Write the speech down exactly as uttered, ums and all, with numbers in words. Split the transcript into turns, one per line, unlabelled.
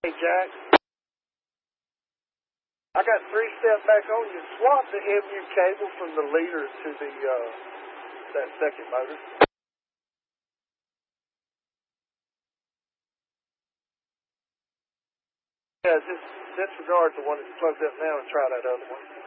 Hey, Jack. I got three step back on you. Swap the M U cable from the leader to the uh, that second motor. Yeah, just disregard the one that's plugged up now and try that other one.